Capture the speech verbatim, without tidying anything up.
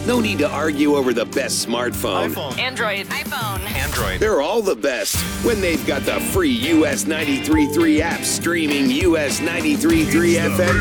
No need to argue over the best smartphone. iPhone. Android. iPhone. Android. They're all the best when they've got the free U S ninety-three point three app streaming U S ninety-three point three F M